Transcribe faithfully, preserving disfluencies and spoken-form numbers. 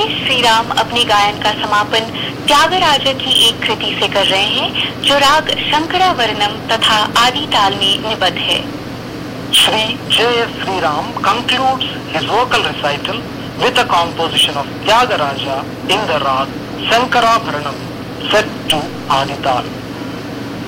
श्रीराम अपने गायन का समापन त्यागराज की एक कृति से कर रहे हैं जो राग शंकरावरणम तथा आदि ताल में निबद्ध है। Shri J S Sriram concludes his vocal recital with a composition of Tyagaraja in the rag Shankarabharanam set to Adi Tal.